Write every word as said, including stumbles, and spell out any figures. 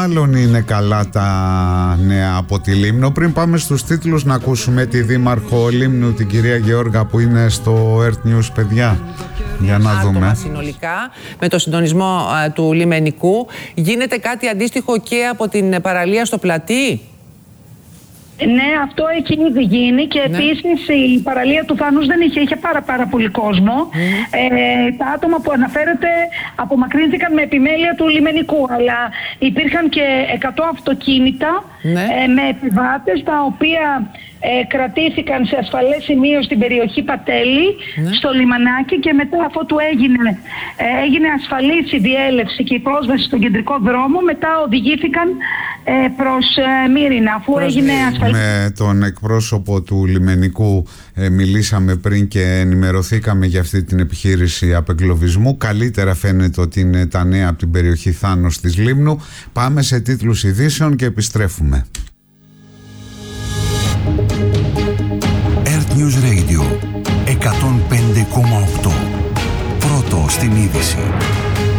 μάλλον είναι καλά τα νέα από τη Λίμνο. Πριν πάμε στους τίτλους, να ακούσουμε τη Δήμαρχο Λίμνου, την κυρία Γεώργα, που είναι στο Earth News, παιδιά. Για να δούμε. Συνολικά, με το συντονισμό α, του λιμενικού, γίνεται κάτι αντίστοιχο και από την παραλία στο Πλατή? Ναι, αυτό έχει ήδη γίνει και ναι. Επίσης η παραλία του Θάνους δεν είχε, είχε πάρα πάρα πολύ κόσμο. Mm. Ε, τα άτομα που αναφέρεται απομακρύνθηκαν με επιμέλεια του λιμενικού, αλλά υπήρχαν και εκατό αυτοκίνητα ναι. ε, με επιβάτες, τα οποία ε, κρατήθηκαν σε ασφαλές σημείο στην περιοχή Πατέλη, ναι. στο λιμανάκι, και μετά, αφότου έγινε, ε, έγινε ασφαλής η διέλευση και η πρόσβαση στον κεντρικό δρόμο, μετά οδηγήθηκαν ε, προς ε, Μύρινα, αφού προς έγινε ασφαλής. Με τον εκπρόσωπο του λιμενικού ε, μιλήσαμε πριν και ενημερωθήκαμε για αυτή την επιχείρηση απεγκλωβισμού. Καλύτερα φαίνεται ότι είναι τα νέα από την περιοχή Θάνος της Λίμνου. Πάμε σε τίτλους ειδήσεων και επιστρέφουμε. Earth News Radio εκατόν πέντε κόμμα οκτώ. Πρώτο στην είδηση.